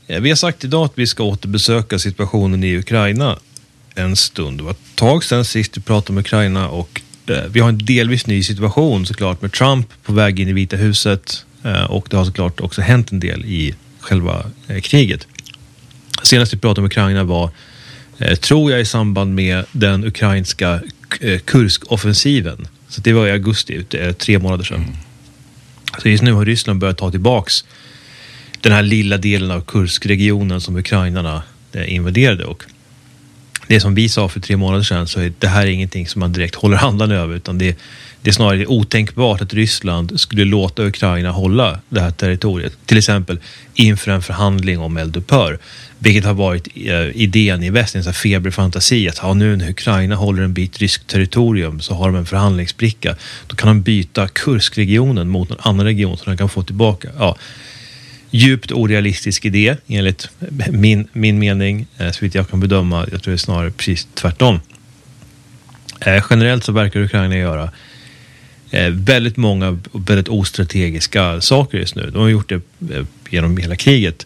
Vi har sagt idag att vi ska återbesöka situationen i Ukraina en stund. Det var ett tag sedan sist vi pratade om Ukraina och vi har en delvis ny situation såklart med Trump på väg in i Vita huset och det har såklart också hänt en del i själva kriget. Senast vi pratade om Ukraina var, tror jag, i samband med den ukrainska Kursk-offensiven. Så det var i augusti, 3 månader sedan. Så just nu har Ryssland börjat ta tillbaks den här lilla delen av Kursk-regionen som ukrainarna invaderade. Och det som vi sa för 3 månader sedan, så är det här ingenting som man direkt håller handen över, utan det är snarare otänkbart att Ryssland skulle låta Ukraina hålla det här territoriet. Till exempel inför en förhandling om eldupphör. Vilket har varit idén i väst, en sån här feberfantasi att nu när Ukraina håller en bit ryskt territorium så har de en förhandlingsbricka. Då kan de byta Kurskregionen mot någon annan region som de kan få tillbaka. Ja, djupt orealistisk idé enligt min mening, så vitt jag kan bedöma. Jag tror det är snarare precis tvärtom. Generellt så verkar Ukraina göra väldigt många väldigt ostrategiska saker just nu. De har gjort det genom hela kriget.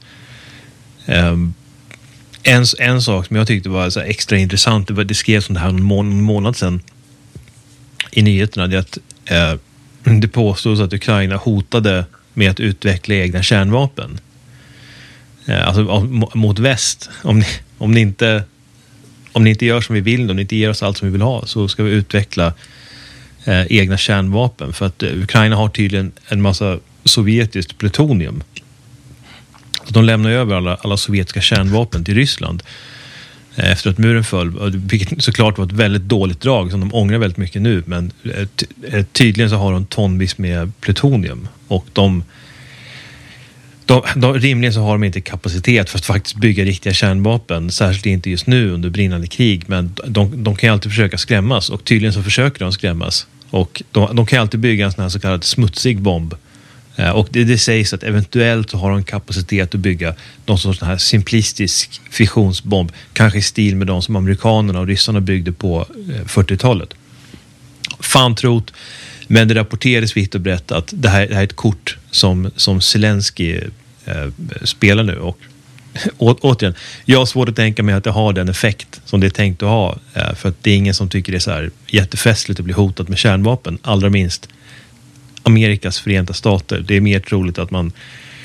En sak som jag tyckte var så extra intressant, det skrevs om det här en månad sedan i nyheterna, det att det påstås att Ukraina hotade med att utveckla egna kärnvapen. Alltså mot väst. Om ni inte gör som vi vill, om ni inte ger oss allt som vi vill ha, så ska vi utveckla egna kärnvapen. För att Ukraina har tydligen en massa sovjetiskt plutonium. Så de lämnar över alla sovjetiska kärnvapen till Ryssland efter att muren föll, vilket såklart var ett väldigt dåligt drag som de ångrar väldigt mycket nu, men tydligen så har de tonvis med plutonium och de rimligen så har de inte kapacitet för att faktiskt bygga riktiga kärnvapen, särskilt inte just nu under brinnande krig, men de kan ju alltid försöka skrämmas och tydligen så försöker de skrämmas och de kan alltid bygga en sån här så kallad smutsig bomb. Och det sägs att eventuellt så har de kapacitet att bygga någon sorts här simplistisk fissionsbomb, kanske i stil med de som amerikanerna och ryssarna byggde på 40-talet. Fan trott, men det rapporterades vitt och brett att det här är ett kort som Zelensky spelar nu. Och återigen, jag har svårt att tänka mig att det har den effekt som det är tänkt att ha, för att det är ingen som tycker det är så här jättefestligt att bli hotat med kärnvapen, allra minst Amerikas Förenta Stater. Det är mer troligt att man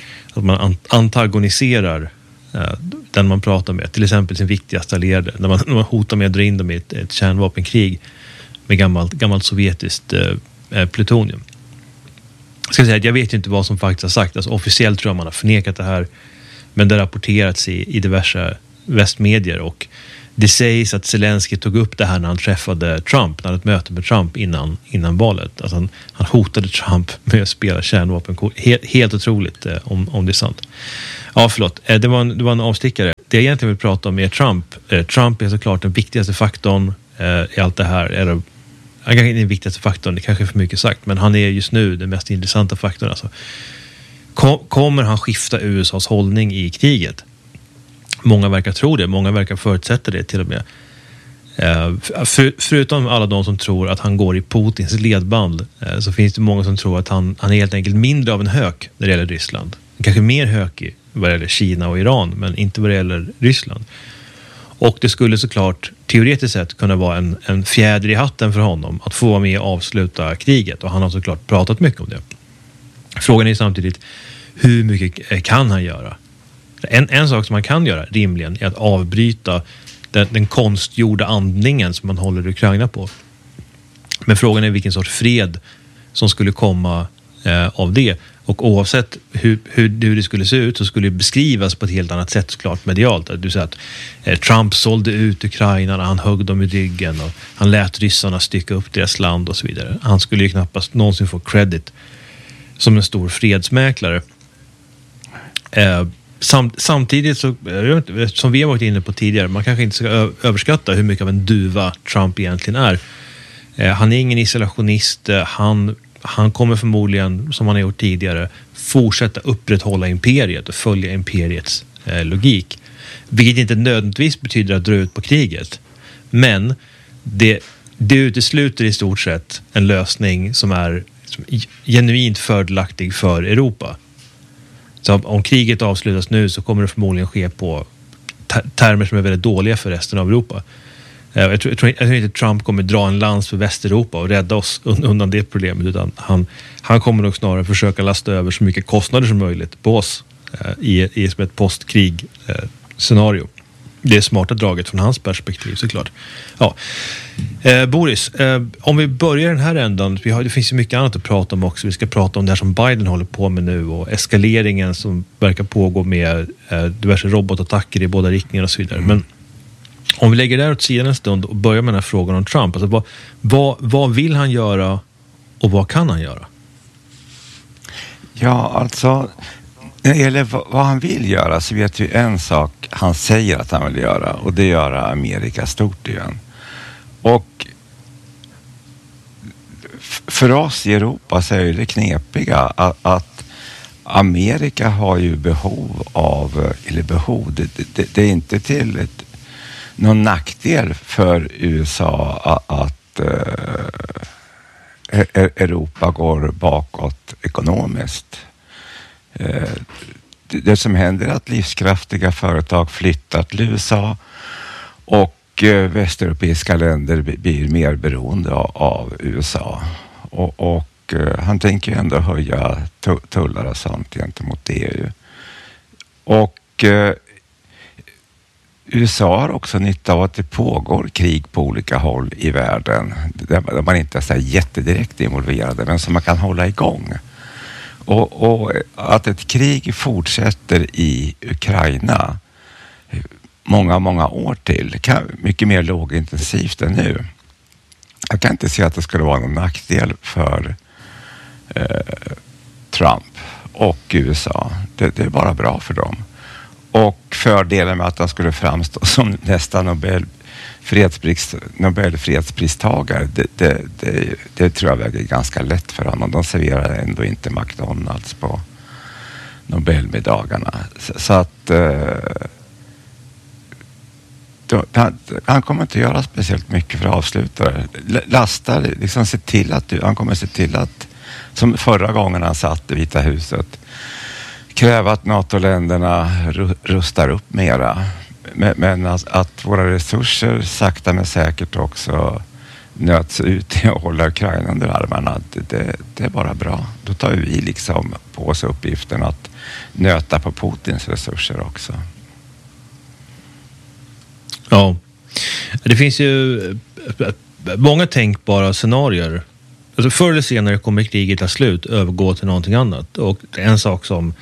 antagoniserar den man pratar med, till exempel sin viktigaste allierade, när man hotar med att dra in dem i ett kärnvapenkrig med gammalt sovjetiskt plutonium. Jag ska säga att jag vet inte vad som faktiskt har sagt. Alltså, officiellt tror jag man har förnekat det här, men det har rapporterats i diverse västmedier och det sägs att Zelensky tog upp det här när han träffade Trump, när han hade ett möte med Trump innan valet. Alltså han hotade Trump med att spela kärnvapenkort. Helt otroligt om det är sant. Ja, förlåt. Det var en avstickare. Det jag egentligen vill prata om är Trump. Trump är såklart den viktigaste faktorn i allt det här. Han kanske inte är den viktigaste faktorn, det kanske är för mycket sagt, men han är just nu den mest intressanta faktorn. Alltså, kommer han skifta USAs hållning i kriget? Många verkar tro det, många verkar förutsätta det till och med. Förutom alla de som tror att han går i Putins ledband, så finns det många som tror att han är helt enkelt mindre av en hök när det gäller Ryssland. Kanske mer hökig vad det gäller Kina och Iran, men inte vad det gäller Ryssland. Och det skulle såklart teoretiskt sett kunna vara en fjäder i hatten för honom att få vara med och avsluta kriget, och han har såklart pratat mycket om det. Frågan är samtidigt, hur mycket kan han göra? En sak som man kan göra rimligen är att avbryta den konstgjorda andningen som man håller Ukraina på. Men frågan är vilken sorts fred som skulle komma av det. Och oavsett hur det skulle se ut, så skulle det beskrivas på ett helt annat sätt såklart medialt. Du säger att Trump sålde ut Ukraina när han högg dem i ryggen och han lät ryssarna stycka upp deras land och så vidare. Han skulle ju knappast någonsin få credit som en stor fredsmäklare. Samtidigt så, som vi har varit inne på tidigare, man kanske inte ska överskatta hur mycket av en duva Trump egentligen är. Han är ingen isolationist, han kommer förmodligen, som han har gjort tidigare, fortsätta upprätthålla imperiet och följa imperiets logik. Vilket inte nödvändigtvis betyder att dra ut på kriget. Men det utesluter i stort sett en lösning som är genuint fördelaktig för Europa. Så om kriget avslutas nu så kommer det förmodligen ske på termer som är väldigt dåliga för resten av Europa. Jag tror inte Trump kommer dra en lans för Västeuropa och rädda oss undan det problemet, utan han kommer nog snarare försöka lasta över så mycket kostnader som möjligt på oss i som ett postkrig scenario. Det är smarta draget från hans perspektiv såklart. Ja. Boris, om vi börjar den här ändan, det finns ju mycket annat att prata om också. Vi ska prata om det här som Biden håller på med nu och eskaleringen som verkar pågå med diverse robotattacker i båda riktningar och så vidare. Men om vi lägger det här åt sidan en stund och börjar med den här frågan om Trump. Alltså vad vill han göra och vad kan han göra? Ja, alltså när det gäller vad han vill göra så vet vi en sak han säger att han vill göra, och det är göra Amerika stort igen. Och för oss i Europa så är det knepiga att Amerika har ju behov av, det är inte till någon nackdel för USA att Europa går bakåt ekonomiskt. Det som händer är att livskraftiga företag flyttar till USA och västeuropeiska länder blir mer beroende av USA. Och han tänker ändå höja tullar och sånt gentemot EU. Och USA har också nytta av att det pågår krig på olika håll i världen där man inte är så jättedirekt involverade, men som man kan hålla igång. Och att ett krig fortsätter i Ukraina många år till, mycket mer lågintensivt än nu. Jag kan inte se att det skulle vara någon nackdel för Trump och USA. Det är bara bra för dem. Och fördelen med att han skulle framstå som nästa Nobelfredspristagare, det tror jag väger ganska lätt för honom. De serverar ändå inte McDonalds på Nobelmiddagarna. Så att han kommer inte göra speciellt mycket för att avsluta det. Lasta, liksom han kommer se till att, som förra gången han satt i Vita huset, kräva att NATO-länderna rustar upp mera. Men att våra resurser sakta men säkert också nöts ut i att hålla Ukraina under armarna, det är bara bra. Då tar vi liksom på oss uppgiften att nöta på Putins resurser också. Ja, det finns ju många tänkbara scenarier. Alltså förr eller senare kommer kriget ta slut, övergå till någonting annat. Och en sak som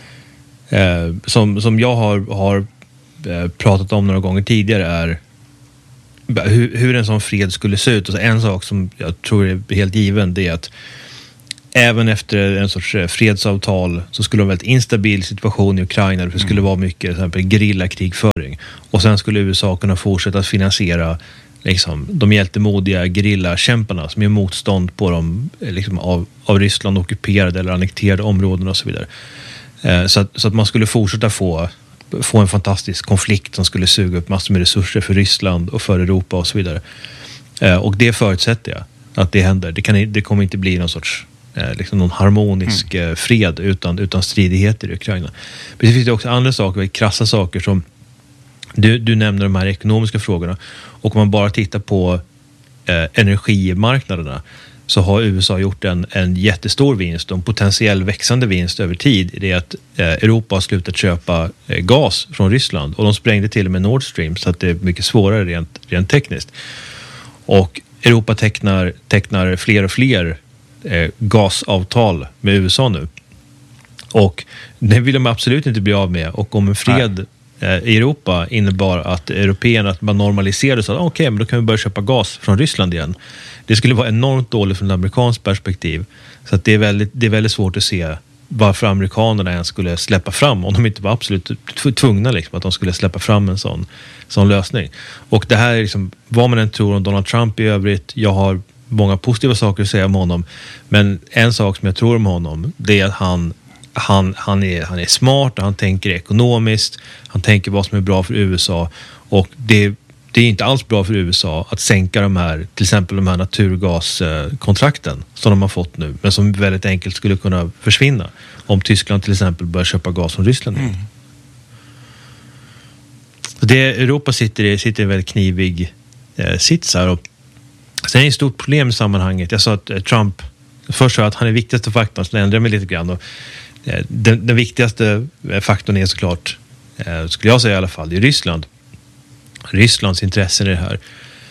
jag har pratat om några gånger tidigare är hur en sån fred skulle se ut. Alltså en sak som jag tror är helt given, det är att även efter en sorts fredsavtal så skulle det vara en väldigt instabil situation i Ukraina. Det skulle vara mycket till exempel gerillakrigföring. Och sen skulle USA kunna fortsätta att finansiera liksom, de hjältemodiga gerillakämparna som är motstånd på de liksom, av Ryssland ockuperade eller annekterade områden och så vidare. Så att man skulle fortsätta få en fantastisk konflikt som skulle suga upp massor med resurser för Ryssland och för Europa och så vidare. Och det förutsätter jag att det händer. Det kommer inte bli någon sorts liksom någon harmonisk fred utan stridigheter i Ukraina. Men det finns också andra saker, krassa saker som du nämner, de här ekonomiska frågorna. Och om man bara tittar på energimarknaderna så har USA gjort en jättestor vinst och en potentiell växande vinst över tid. Det är att Europa har slutat köpa gas från Ryssland och de sprängde till och med Nord Stream så att det är mycket svårare rent tekniskt. Och Europa tecknar fler och fler gasavtal med USA nu. Och det vill de absolut inte bli av med. Och om en fred i Europa innebar att européerna att man normaliserade så att okej, men då kan vi börja köpa gas från Ryssland igen. Det skulle vara enormt dåligt från ett amerikanskt perspektiv. Så att det är väldigt svårt att se varför amerikanerna ens skulle släppa fram, om de inte var absolut tvungna liksom, att de skulle släppa fram en sån lösning. Och det här är liksom, vad man än tror om Donald Trump i övrigt, jag har många positiva saker att säga om honom, men en sak som jag tror om honom, det är att han är smart, han tänker ekonomiskt, han tänker vad som är bra för USA, och det det är inte alls bra för USA att sänka de här, till exempel de här naturgaskontrakten som de har fått nu, men som väldigt enkelt skulle kunna försvinna om Tyskland till exempel börjar köpa gas från Ryssland. Europa sitter i en väldigt knivig sits här. Och sen är det ett stort problem i sammanhanget. Jag sa att Trump, först sa att han är viktigaste faktorn, så ändrar mig lite grann. Och, den viktigaste faktorn är såklart, skulle jag säga i alla fall, det är Ryssland. Rysslands intressen i det här.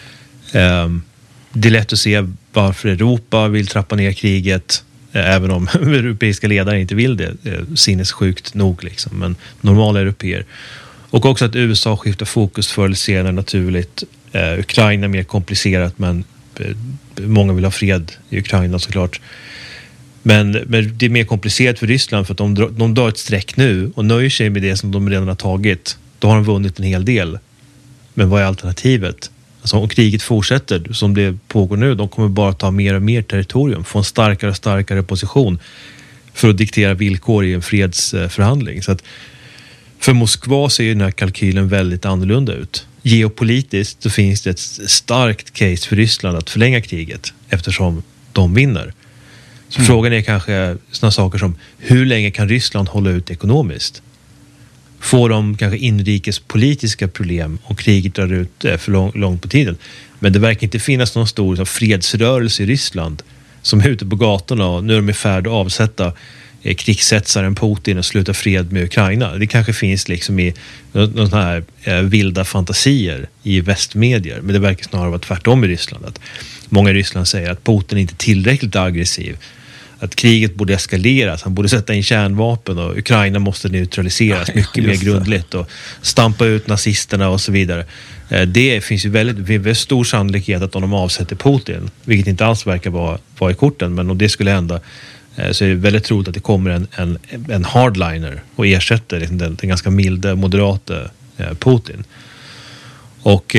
Det är lätt att se varför Europa vill trappa ner kriget, även om europeiska ledare inte vill det. Sinnessjukt nog liksom, men normala europeer. Och också att USA skiftar fokus förr eller senare naturligt. Ukraina är mer komplicerat, men många vill ha fred i Ukraina såklart. Men det är mer komplicerat för Ryssland för att de drar ett streck nu och nöjer sig med det som de redan har tagit. Då har de vunnit en hel del. Men vad är alternativet? Alltså om kriget fortsätter som det pågår nu, de kommer bara ta mer och mer territorium, få en starkare och starkare position för att diktera villkor i en fredsförhandling. Så att för Moskva ser ju den här kalkylen väldigt annorlunda ut. Geopolitiskt så finns det ett starkt case för Ryssland att förlänga kriget eftersom de vinner. Så frågan är kanske sådana saker som hur länge kan Ryssland hålla ut ekonomiskt? Får de kanske inrikespolitiska problem och kriget drar ut för långt på tiden? Men det verkar inte finnas någon stor fredsrörelse i Ryssland som är ute på gatorna och nu är de i färd att avsätta krigshetsaren Putin och sluta fred med Ukraina. Det kanske finns liksom i någon här vilda fantasier i västmedier, men det verkar snarare vara tvärtom i Ryssland. Att många i Ryssland säger att Putin inte är tillräckligt aggressiv, att kriget borde eskaleras, han borde sätta in kärnvapen och Ukraina måste neutraliseras mycket mer grundligt och stampa ut nazisterna och så vidare. Det finns ju väldigt stor sannolikhet att om de avsätter Putin, vilket inte alls verkar vara i korten, men om det skulle hända så är det väldigt troligt att det kommer en hardliner och ersätter liksom den ganska milda, moderata Putin. Och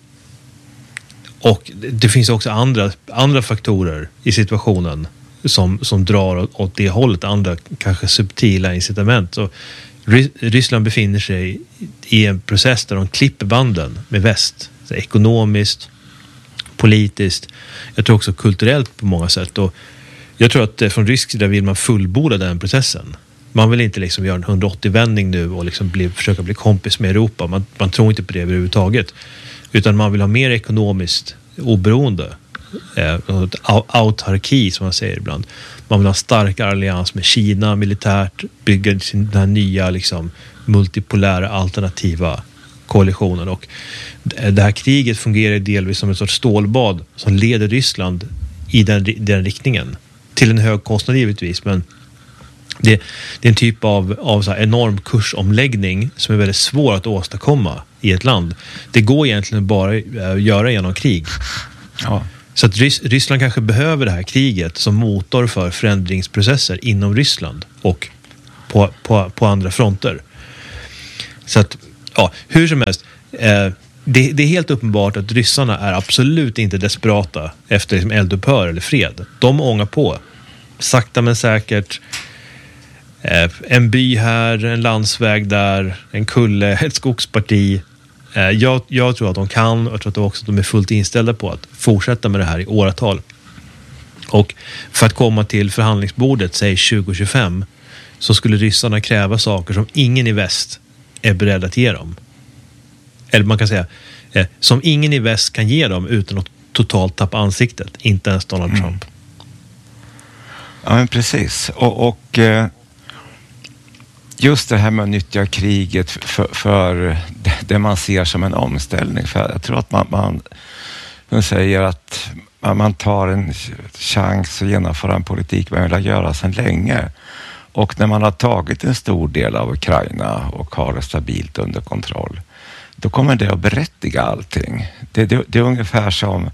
det finns också andra faktorer i situationen som drar åt det hållet, andra kanske subtila incitament. Så Ryssland befinner sig i en process där de klipper banden med väst, så ekonomiskt, politiskt, jag tror också kulturellt på många sätt. Och jag tror att från rysk sida vill man fullborda den processen. Man vill inte liksom göra en 180-vändning nu och liksom försöka bli kompis med Europa. Man tror inte på det överhuvudtaget. Utan man vill ha mer ekonomiskt oberoende. Autarki som man säger ibland. Man vill ha en starkare allians med Kina militärt. Bygga den här nya liksom, multipolära alternativa koalitionen. Och det här kriget fungerar delvis som en sorts stålbad som leder Ryssland i den riktningen. Till en hög kostnad givetvis, men det är en typ av så här enorm kursomläggning som är väldigt svår att åstadkomma i ett land. Det går egentligen bara att göra genom krig. Ja. Så att Ryssland kanske behöver det här kriget som motor för förändringsprocesser inom Ryssland och på andra fronter. Så att, ja, hur som helst, det är helt uppenbart att ryssarna är absolut inte desperata efter liksom eldupphör eller fred. De ångar på. Sakta men säkert. En by här, en landsväg där, en kulle, ett skogsparti. Jag tror att de kan, och jag tror också att de är fullt inställda på att fortsätta med det här i åratal. Och för att komma till förhandlingsbordet, säg 2025, så skulle ryssarna kräva saker som ingen i väst är beredd att ge dem. Eller man kan säga, som ingen i väst kan ge dem utan att totalt tappa ansiktet. Inte ens Donald Trump. Ja, men precis. Och just det här med att nyttja kriget för det man ser som en omställning. För jag tror att man säger att man tar en chans att genomföra en politik man vill göra sedan länge. Och när man har tagit en stor del av Ukraina och har det stabilt under kontroll, då kommer det att berättiga allting. Det är ungefär som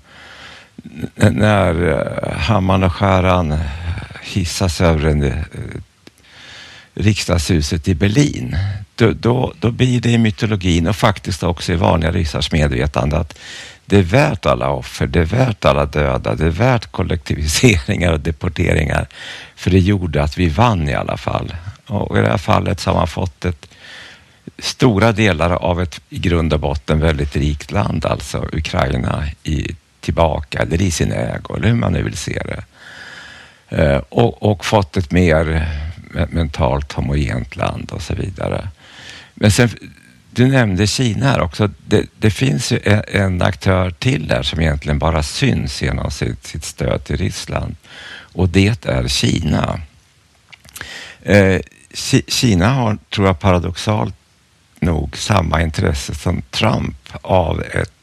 när hammaren och skäran hissas över riksdagshuset i Berlin. Då blir det i mytologin och faktiskt också i vanliga ryssars medvetande att det är värt alla offer, det är värt alla döda, det är värt kollektiviseringar och deporteringar. För det gjorde att vi vann i alla fall. Och i det här fallet så har man fått stora delar av ett i grund och botten väldigt rikt land, alltså Ukraina, tillbaka eller i sin ägo, eller hur man nu vill se det. Och fått ett mer mentalt homogent land och så vidare. Men sen, du nämnde Kina här också. Det finns ju en aktör till där som egentligen bara syns genom sitt stöd till Ryssland. Och det är Kina. Kina har, tror jag, paradoxalt nog samma intresse som Trump av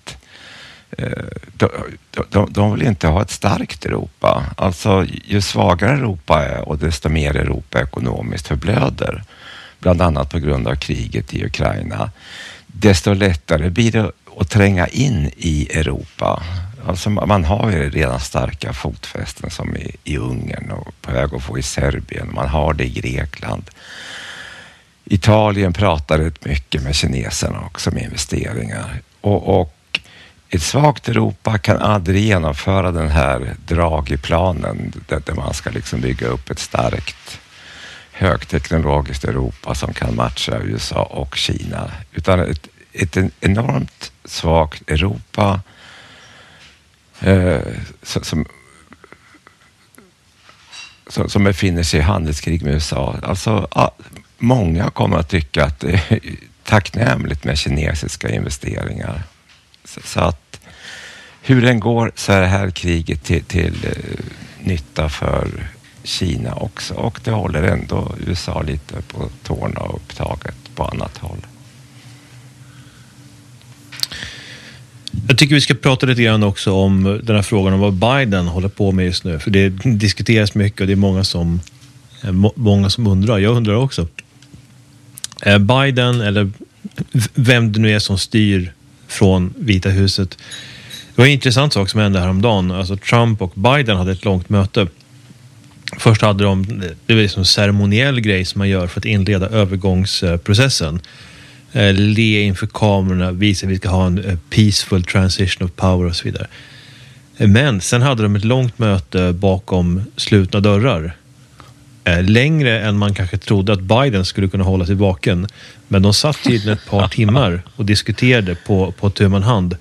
de vill inte ha ett starkt Europa. Alltså ju svagare Europa är och desto mer Europa ekonomiskt förblöder, bland annat på grund av kriget i Ukraina, desto lättare blir det att tränga in i Europa. Alltså man har ju redan starka fotfästen som i Ungern och på väg att få i Serbien. Man har det i Grekland. Italien pratar rätt mycket med kineserna också med investeringar. Och ett svagt Europa kan aldrig genomföra den här drag i planen där man ska liksom bygga upp ett starkt högteknologiskt Europa som kan matcha USA och Kina. Utan ett enormt svagt Europa som befinner sig i handelskrig med USA. Alltså många kommer att tycka att det är tacknämligt med kinesiska investeringar. Så att hur den går så är det här kriget till nytta för Kina också. Och det håller ändå USA lite på tårna och upptaget på annat håll. Jag tycker vi ska prata lite grann också om den här frågan om vad Biden håller på med just nu. För det diskuteras mycket och det är många som undrar. Jag undrar också. Biden, eller vem det nu är som styr från Vita huset. Det var en intressant sak som hände häromdagen. Alltså Trump och Biden hade ett långt möte. Först hade det var liksom en ceremoniell grej som man gör för att inleda övergångsprocessen. Le inför kamerorna, visa att vi ska ha en peaceful transition of power och så vidare. Men sen hade de ett långt möte bakom slutna dörrar. Längre än man kanske trodde att Biden skulle kunna hålla sig vaken. Men de satt tydligen ett par timmar och diskuterade på tu man hand.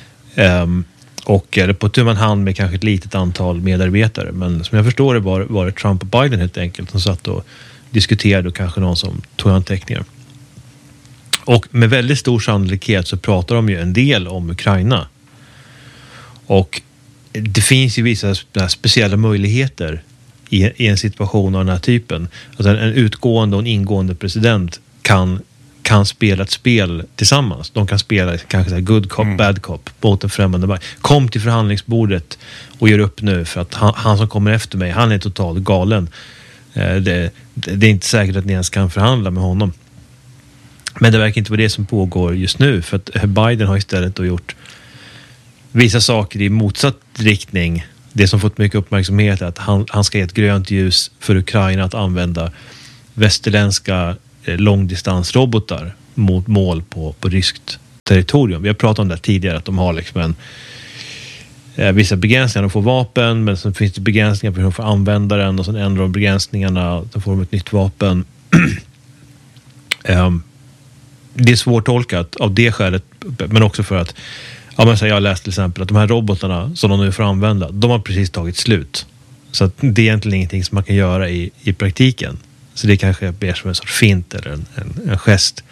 Eller på tu man hand med kanske ett litet antal medarbetare. Men som jag förstår det var det Trump och Biden helt enkelt som satt och diskuterade och kanske någon som tog anteckningar. Och med väldigt stor sannolikhet så pratar de ju en del om Ukraina. Och det finns ju vissa speciella möjligheter i en situation av den här typen. Alltså en utgående och en ingående president kan spela ett spel tillsammans. De kan spela kanske så här good cop, bad cop mot en främmande makt. Kom till förhandlingsbordet och gör upp nu för att han som kommer efter mig, han är totalt galen. Det är inte säkert att ni ens kan förhandla med honom. Men det verkar inte vara det som pågår just nu, för att Biden har istället då gjort vissa saker i motsatt riktning. Det som fått mycket uppmärksamhet är att han ska ge ett grönt ljus för Ukraina att använda västerländska långdistansrobotar mot mål på ryskt territorium. Vi har pratat om det tidigare, att de har liksom vissa begränsningar. De får vapen, men så finns det begränsningar för hur de får använda den, och sen ändrar de begränsningarna, då får de ett nytt vapen. Det är svårtolkat av det skälet, men också för att jag har läst till exempel att de här robotarna som de nu får använda, de har precis tagit slut. Så att det är egentligen ingenting som man kan göra i praktiken. Så det kanske blir som en sorts fint eller en gest.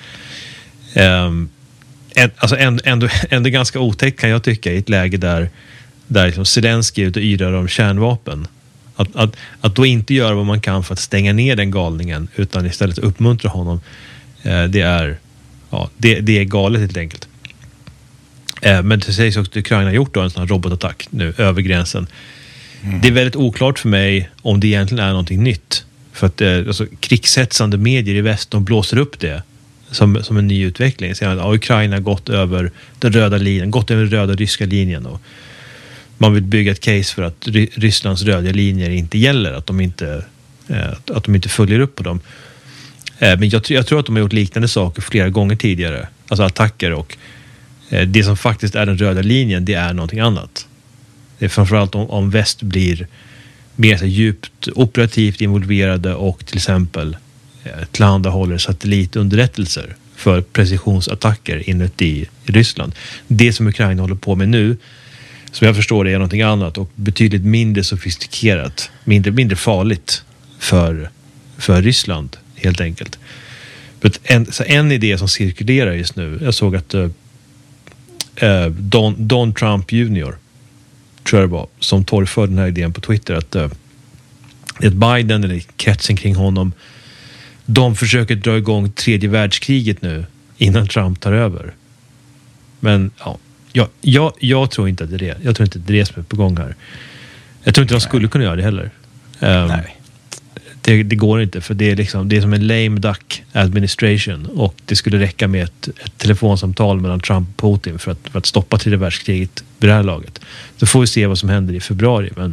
Ändå ganska otäckt kan jag tycka i ett läge där liksom Zelensky är ute och yrar om kärnvapen. Att då inte göra vad man kan för att stänga ner den galningen, utan istället uppmuntra honom. Det är galet helt enkelt. Men det sägs också att Ukraina har gjort en sån här robotattack nu över gränsen. Det är väldigt oklart för mig om det egentligen är någonting nytt. För att krigshetsande medier i väst, de blåser upp det som en ny utveckling. Så Ukraina har gått över den röda linjen, gått över den röda ryska linjen. Och man vill bygga ett case för att Rysslands röda linjer inte gäller, att de inte följer upp på dem. Men jag tror att de har gjort liknande saker flera gånger tidigare. Alltså attacker, och det som faktiskt är den röda linjen, det är någonting annat. Det är framförallt om väst blir mer så djupt operativt involverade och till exempel tillhandahåller satellitunderrättelser för precisionsattacker inuti Ryssland. Det som Ukraina håller på med nu, som jag förstår det, är någonting annat och betydligt mindre sofistikerat, mindre farligt för Ryssland helt enkelt. En idé som cirkulerar just nu, jag såg att Don Trump Jr. tror jag det var, som torgförde den här idén på Twitter, att Biden eller kretsen kring honom, de försöker dra igång tredje världskriget nu innan Trump tar över. Men jag tror inte att det är det. Jag tror inte att det är det som är på gång här. Jag tror inte de skulle kunna göra det heller. Nej. Det går inte, för det är som en lame duck administration, och det skulle räcka med ett telefonsamtal mellan Trump och Putin för att stoppa tredje världskriget vid det här laget. Så får vi se vad som händer i februari. Men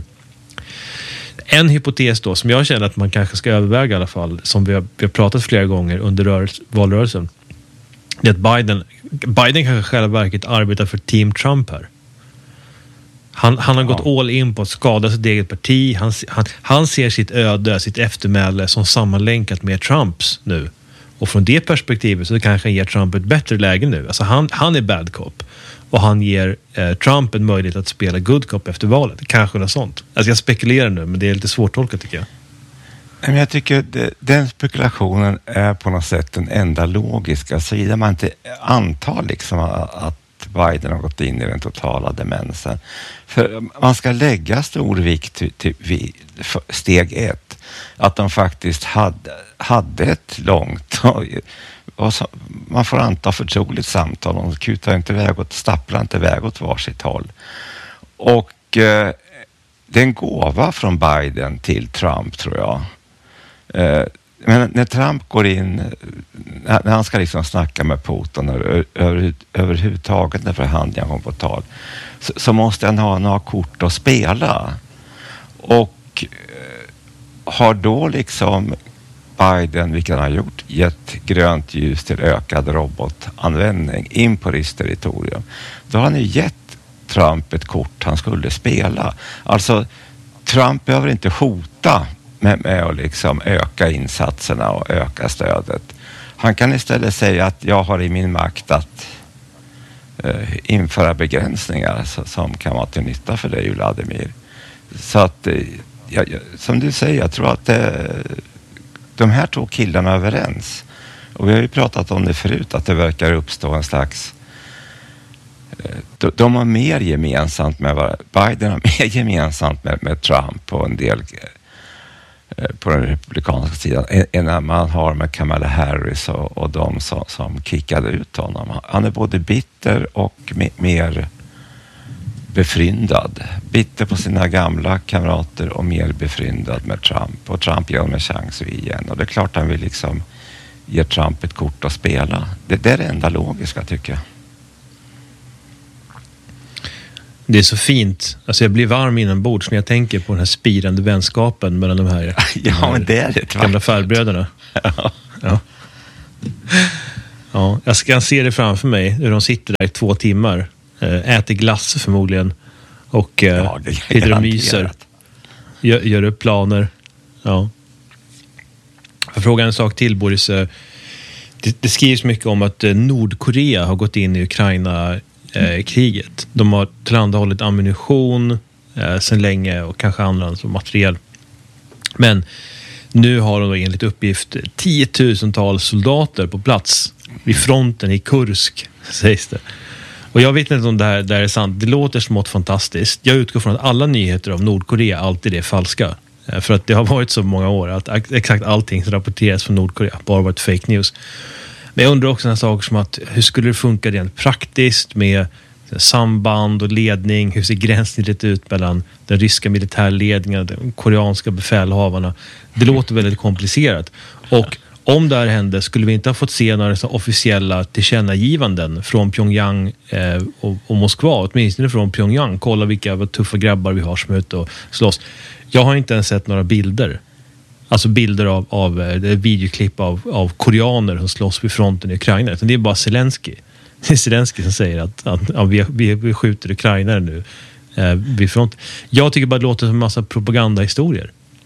en hypotes då, som jag känner att man kanske ska överväga i alla fall, som vi har pratat flera gånger under valrörelsen, det är att Biden kanske själva verket arbetar för Team Trump här. Han har gått all in på att skada sitt eget parti. Han ser sitt öde, sitt eftermäle som sammanlänkat med Trumps nu. Och från det perspektivet så kanske han ger Trump ett bättre läge nu. Alltså han är bad cop. Och han ger Trump en möjlighet att spela good cop efter valet. Kanske något sånt. Alltså jag spekulerar nu, men det är lite svårt att tolka, tycker jag. Men jag tycker den spekulationen är på något sätt den enda logiska. Så vidare man inte antar liksom att Biden har gått in i den totala demensen. För man ska lägga stor vikt vid steg 1. Att de faktiskt hade ett långt och man får anta förtroligt samtal. De kutar inte iväg och stapplar inte iväg åt varsitt håll. Och det är en gåva från Biden till Trump, tror jag. Men när Trump går in, när han ska liksom snacka med Putin överhuvudtaget när förhandlingar kommer på tal, så måste han ha några kort att spela. Och har då liksom Biden, vilket han har gjort, gett grönt ljus till ökad robotanvändning in på ryskt territorium, då har han ju gett Trump ett kort han skulle spela. Alltså, Trump behöver inte hota med att liksom öka insatserna och öka stödet. Han kan istället säga att jag har i min makt att införa begränsningar som kan vara till nytta för dig, Vladimir. Så att, som du säger, jag tror att de här två killarna är överens. Och vi har ju pratat om det förut, att det verkar uppstå en slags... De har mer gemensamt med Biden har mer gemensamt med Trump och en del på den republikanska sidan än man har med Kamala Harris och de som kickade ut honom. Han är både bitter och mer befryndad. Bitter på sina gamla kamrater och mer befryndad med Trump. Och Trump ger honom en chans igen. Och det är klart han vill liksom ge Trump ett kort att spela. Det är det enda logiska, tycker jag. Det är så fint. Alltså jag blir varm inombords när jag tänker på den här spirande vänskapen mellan de här, men det är det gamla farbröderna. Ja, jag ska se det framför mig hur de sitter där i 2 timmar, äter glass förmodligen och sitter och myser, gör upp planer. Ja. Jag frågar en sak till, Boris. Det skrivs mycket om att Nordkorea har gått in i Ukraina kriget. De har tillhandahållit ammunition sedan länge och kanske andra som materiel. Men nu har de då enligt uppgift 10 000-tals soldater på plats vid fronten i Kursk, sägs det. Och jag vet inte om det här är sant. Det låter smått fantastiskt. Jag utgår från att alla nyheter om Nordkorea alltid är falska. För att det har varit så många år att exakt allting som rapporteras från Nordkorea bara varit fake news. Men jag undrar också en sak som att hur skulle det funka rent praktiskt med samband och ledning? Hur ser gränssnittet ut mellan den ryska militärledningen och de koreanska befälhavarna? Det låter väldigt komplicerat. Och om det här hände skulle vi inte ha fått se några så officiella tillkännagivanden från Pyongyang och Moskva, åtminstone från Pyongyang. Kolla vilka tuffa grabbar vi har som är ute och slåss. Jag har inte ens sett några bilder. Alltså bilder av videoklipp av koreaner som slåss vid fronten i Ukraina. Utan det är bara Zelensky. Det är Zelensky som säger att vi skjuter ukrainare nu vid fronten. Jag tycker bara det låter som en massa propagandahistorier.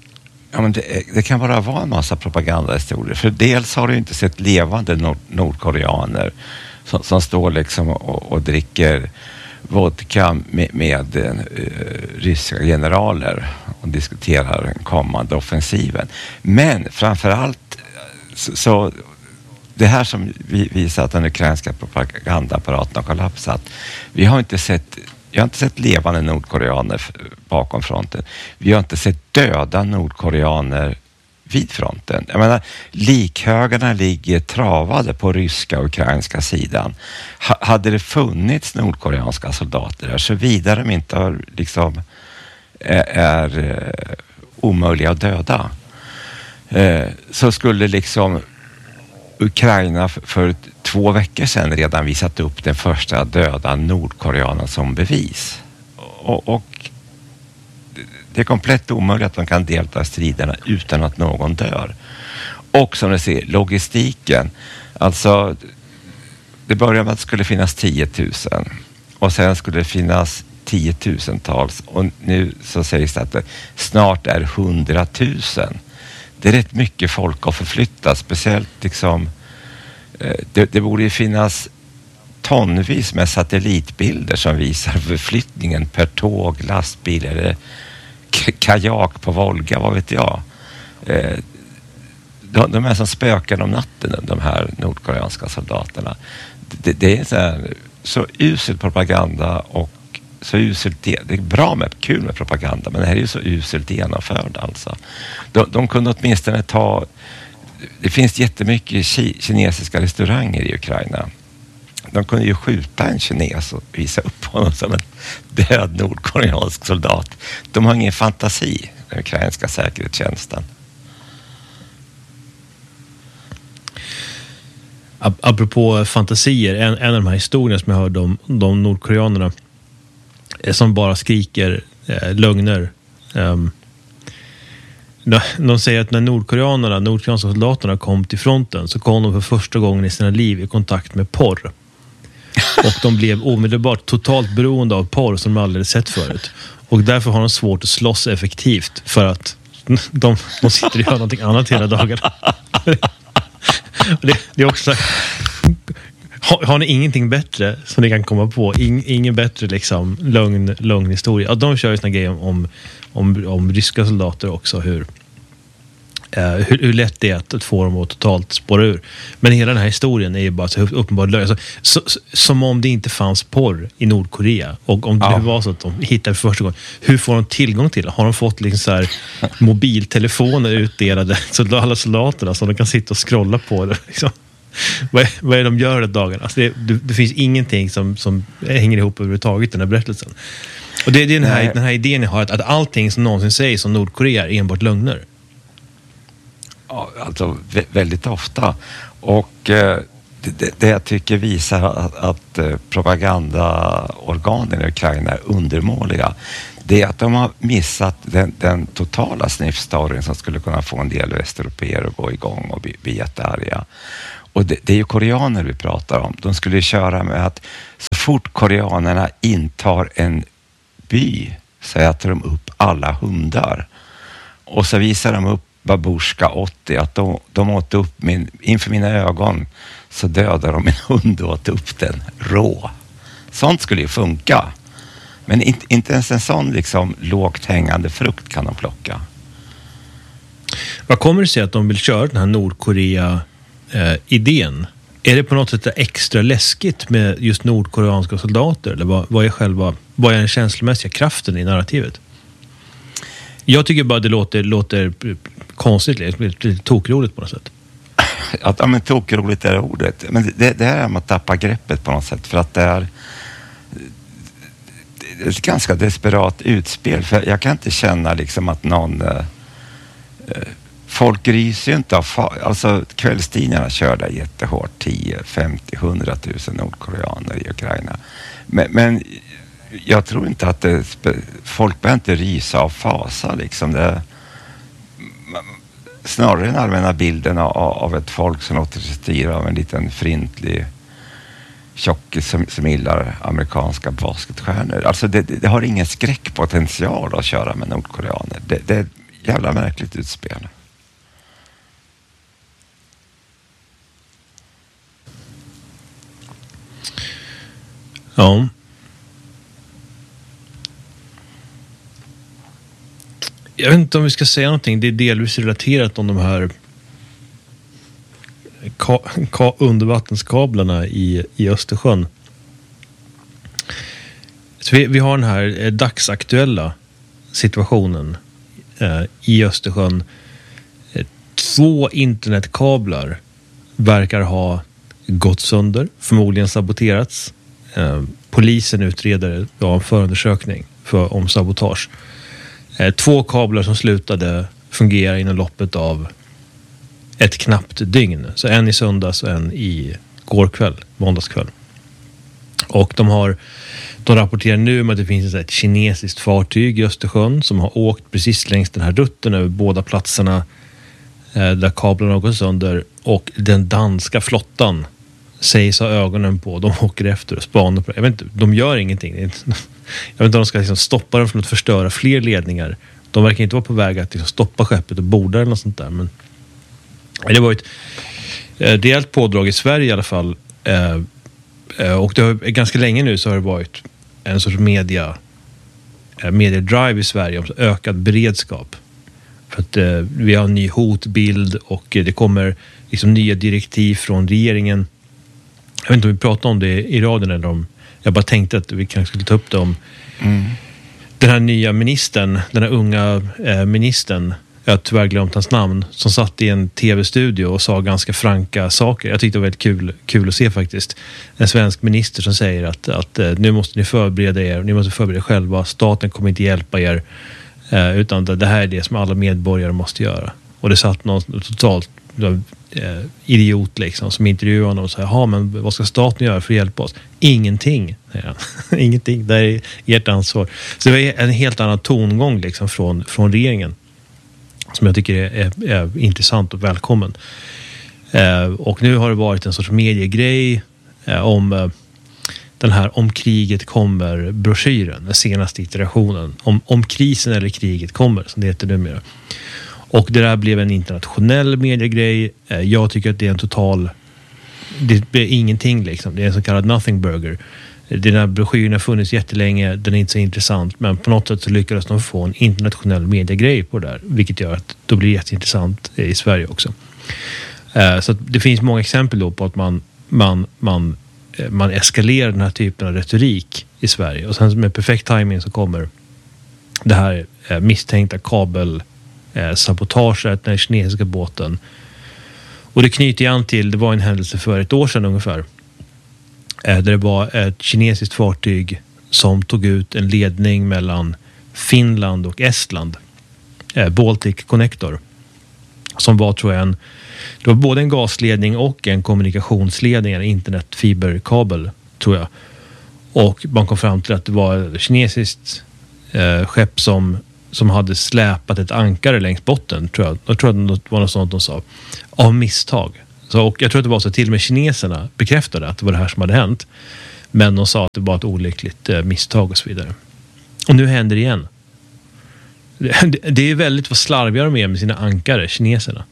Ja, men det kan bara vara en massa propagandahistorier. För dels har du inte sett levande nordkoreaner som står liksom och dricker vodka med ryska generaler och diskuterar den kommande offensiven. Men framförallt så det här som visar att den ukrainska propagandaapparaten har kollapsat. Jag har inte sett levande nordkoreaner bakom fronten. Vi har inte sett döda nordkoreaner vid fronten. Jag menar, likhögarna ligger travade på ryska och ukrainska sidan. Hade det funnits nordkoreanska soldater där, så vidare de inte har, liksom, är omöjliga att döda, så skulle liksom Ukraina för 2 veckor sedan redan visat upp den första döda nordkoreanen som bevis. Och det är komplett omöjligt att de kan delta i striderna utan att någon dör. Och som ni ser, logistiken. Alltså, det började med att det skulle finnas 10 000. Och sen skulle det finnas 10 000-tals. Och nu så sägs det att det snart är 100 000. Det är rätt mycket folk att förflytta. Speciellt liksom, det borde ju finnas tonvis med satellitbilder som visar förflyttningen per tåg, lastbil eller kajak på Volga, vad vet jag. De är som spökar om natten, de här nordkoreanska soldaterna. Det är så usel propaganda och så uselt, det är bra med, kul med propaganda, men det här är ju så uselt genomförd alltså. De kunde åtminstone det finns jättemycket kinesiska restauranger i Ukraina. De kunde ju skjuta en kines och visa upp honom som en död nordkoreansk soldat. De har ingen fantasi, den ukrainska säkerhetstjänsten. Apropå fantasier, en av de här historierna som jag hörde om de nordkoreanerna som bara skriker lögner. De säger att när nordkoreanska soldaterna kom till fronten, så kom de för första gången i sina liv i kontakt med porr. Och de blev omedelbart totalt beroende av porr som de aldrig sett förut. Och därför har de svårt att slåss effektivt, för att de sitter och gör någonting annat hela dagarna. Det är också... Har ni ingenting bättre som ni kan komma på? Ingen bättre liksom lögn historia. Ja, de kör ju såna grejer om ryska soldater också, hur hur lätt det är att få dem att totalt spåra ur. Men hela den här historien är ju bara så uppenbart lös. Som om det inte fanns porr i Nordkorea. Och om det var så att de hittade för första gången. Hur får de tillgång till det? Har de fått liksom så här mobiltelefoner utdelade så alla soldaterna så de kan sitta och scrolla på det liksom? Vad är det de gör de dagarna? Alltså det finns ingenting som hänger ihop överhuvudtaget, den här berättelsen. Och det är den här idén jag har, att allting som någonsin sägs om Nordkorea är enbart lögner. Ja, alltså väldigt ofta. Och det jag tycker visar att propagandaorganen i Ukraina är undermåliga, det är att de har missat den totala sniffstoryn som skulle kunna få en del västeuropeer att gå igång och bli jättearga. Och det är ju koreaner vi pratar om. De skulle köra med att så fort koreanerna intar en by så äter de upp alla hundar. Och så visar de upp Babushka 80, att de åt upp inför mina ögon så dödade de en hund och åt upp den rå. Sånt skulle ju funka. Men inte ens en sån liksom lågt hängande frukt kan de plocka. Vad kommer det sig att de vill köra den här Nordkorea-idén? Är det på något sätt extra läskigt med just nordkoreanska soldater? Eller vad är den känslomässiga kraften i narrativet? Jag tycker bara det låter konstigt, lite tokroligt på något sätt. Ja, men tokroligt är ordet. Men det är att man tappar greppet på något sätt. För att det är ett ganska desperat utspel. För jag kan inte känna liksom att någon... folk ryser ju inte av... Alltså kvällstidningarna kör där jättehårt. 10, 50, 100 000 nordkoreaner i Ukraina. Men jag tror inte att folk behöver inte rysa av fasa liksom. Snarare den allmänna bilden av ett folk som låter sig styra av en liten frintlig tjockis som gillar amerikanska basketstjärnor. Alltså det har ingen skräckpotential att köra med nordkoreaner. jävla märkligt utspel. Ja. Jag vet inte om vi ska säga någonting. Det är delvis relaterat om de här undervattenskablarna i Östersjön. Så vi har den här dagsaktuella situationen i Östersjön. 2 internetkablar verkar ha gått sönder, förmodligen saboterats. Polisen utreder en förundersökning om sabotage. 2 kablar som slutade fungera inom loppet av ett knappt dygn. Så en i söndags och en i går kväll, måndagskväll. Och de rapporterar nu om att det finns ett kinesiskt fartyg i Östersjön som har åkt precis längs den här rutten över båda platserna där kablarna har gått sönder, och den danska flottan sägs ha ögonen på. De åker efter och spanar på det. Jag vet inte, de gör ingenting. Jag vet inte om de ska liksom stoppa dem från att förstöra fler ledningar. De verkar inte vara på väg att liksom stoppa skeppet och borda eller något sånt där. Men det var ett rejält pådrag i Sverige i alla fall. Och det har, ganska länge nu så har det varit en sorts mediedrive i Sverige om ökad beredskap. För att vi har en ny hotbild och det kommer liksom nya direktiv från regeringen. Jag vet inte om vi pratar om det i radion eller om... Jag bara tänkte att vi kanske skulle ta upp det om den här nya ministern, den här unga ministern, jag har tyvärr glömt hans namn, som satt i en tv-studio och sa ganska franka saker. Jag tyckte det var väldigt kul att se faktiskt. En svensk minister som säger att nu måste ni förbereda er, ni måste förbereda er själva, staten kommer inte hjälpa er, utan det här är det som alla medborgare måste göra. Och det satt någon totalt idiot liksom som intervjuade honom och sa, men vad ska staten göra för att hjälpa oss? Ingenting. Ingenting, det är ert ansvar. Så det var en helt annan tongång liksom från regeringen som jag tycker är intressant och välkommen. Och nu har det varit en sorts mediegrej om den här Om kriget kommer broschyren, den senaste iterationen. Om krisen eller kriget kommer, som det heter numera. Och det där blev en internationell mediegrej. Jag tycker att det är en total... Det blir ingenting liksom. Det är en så kallad nothing burger. Den här broschyren har funnits jättelänge. Den är inte så intressant. Men på något sätt så lyckades de få en internationell mediegrej på det där. Vilket gör att det blir jätteintressant i Sverige också. Så att det finns många exempel då på att man eskalerar den här typen av retorik i Sverige. Och sen med perfekt timing så kommer det här misstänkta sabotaget, den kinesiska båten. Och det knyter an till, det var en händelse för ett år sedan ungefär. Där det var ett kinesiskt fartyg som tog ut en ledning mellan Finland och Estland. Baltic Connector. Som var, tror jag, det var både en gasledning och en kommunikationsledning, en internetfiberkabel, tror jag. Och man kom fram till att det var ett kinesiskt skepp som hade släpat ett ankare längs botten, tror jag. Jag tror att det var något sånt de sa. Av misstag. Och jag tror att det var så till och med kineserna bekräftade att det var det här som hade hänt. Men de sa att det var ett olyckligt misstag och så vidare. Och nu händer det igen. Det är väldigt vad slarviga de är med sina ankare, kineserna.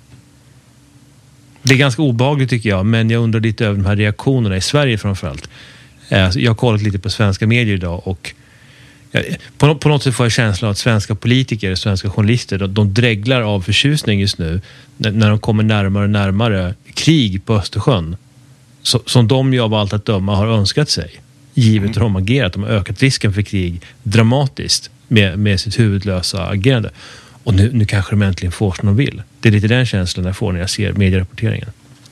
Det är ganska obehagligt tycker jag, men jag undrar lite över de här reaktionerna i Sverige framförallt. Jag har kollat lite på svenska medier idag och på något sätt får jag känslan att svenska politiker, svenska journalister, de dreglar av förtjusning just nu när de kommer närmare och närmare krig på Östersjön. Som de ju av allt att döma har önskat sig. Givet hur de agerat. De har ökat risken för krig dramatiskt med sitt huvudlösa agerande. Och nu kanske de äntligen får som de vill. Det är lite den känslan jag får när jag ser medierapporteringen.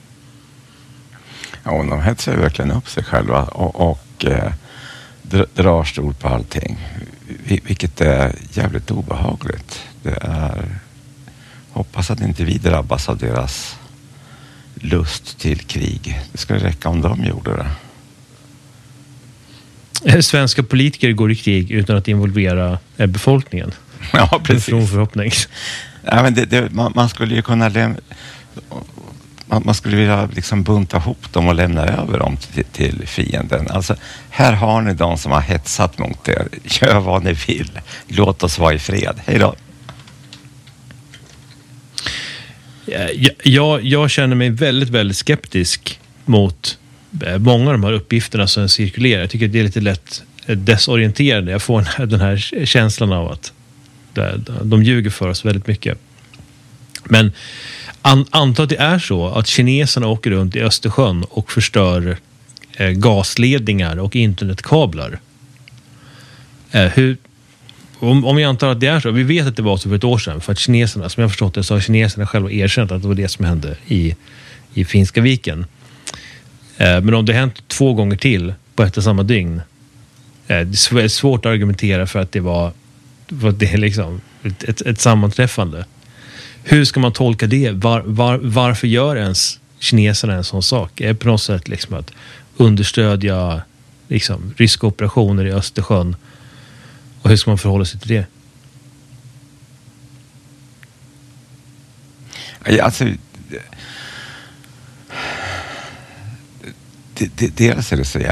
Ja, de hetsar verkligen upp sig själva och drar stor på allting. Vilket är jävligt obehagligt. Hoppas att inte vi drabbas av deras lust till krig. Det skulle räcka om de gjorde det. Svenska politiker går i krig utan att involvera befolkningen. Ja, precis. En förhoppning. Ja, men man skulle ju kunna man skulle vilja liksom bunta ihop dem och lämna över dem till fienden. Alltså, här har ni de som har hetsat mot er. Gör vad ni vill. Låt oss vara i fred. Hej då. Jag känner mig väldigt, väldigt skeptisk mot många av de här uppgifterna som cirkulerar. Jag tycker att det är lite lätt desorienterande. Jag får den här känslan av att de ljuger för oss väldigt mycket. Men anta att det är så att kineserna åker runt i Östersjön och förstör gasledningar och internetkablar. Om vi antar att det är så, vi vet att det var så för ett år sedan, för att kineserna, som jag förstått det, så har kineserna själva erkänt att det var det som hände i Finska viken. Men om det hänt 2 gånger till på ett och samma dygn, det är svårt att argumentera för att det är liksom ett sammanträffande. Hur ska man tolka det? Varför gör ens kineserna en sån sak? Är det på något sätt liksom att understödja liksom ryska operationer i Östersjön? Och hur ska man förhålla sig till det? Alltså, dels är det så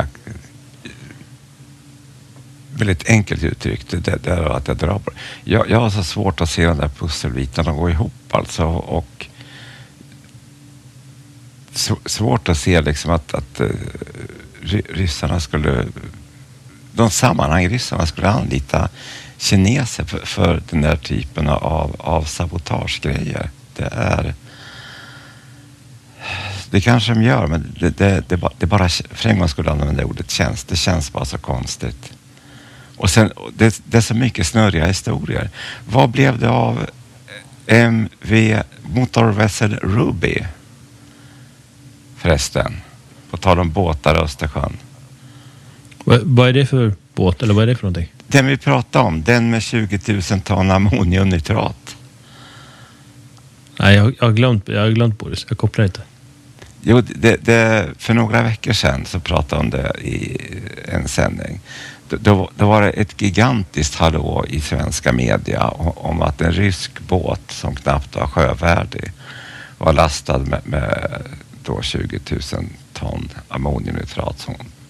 väldigt enkelt uttryckt. Det är att jag drar på det. Jag har så svårt att se de där pusselbitarna gå ihop alltså, och svårt att se liksom att ryssarna skulle, de sammanhang ryssarna skulle anlita kineser för den där typen av sabotagegrejer. Det kanske de gör, men det bara för en gång skulle använda ordet känns. Det känns bara så konstigt. Och sen, det är så mycket snurriga historier. Vad blev det av MV motorvessel Ruby? Förresten, på tal om båtar i Östersjön. Vad är det för båt, eller vad är det för någonting? Den vi pratade om, den med 20 000 ton ammoniumnitrat. Nej, jag har glömt på det, jag kopplar inte. Jo, för några veckor sedan så pratade om det i en sändning. Då var det ett gigantiskt hallå i svenska media om att en rysk båt som knappt var sjövärdig var lastad med då 20 000 ton ammoniumnitrat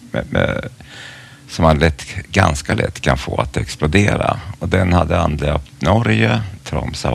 som man ganska lätt kan få att explodera. Och den hade anlöpt Norge, Tromsø